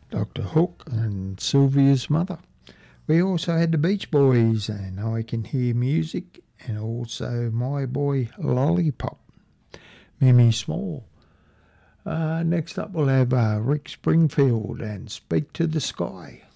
Dr. Hook and Sylvia's mother. We also had the Beach Boys and I Can Hear Music, and also My Boy Lollipop, Mimi Small. Next up we'll have Rick Springfield and Speak to the Sky.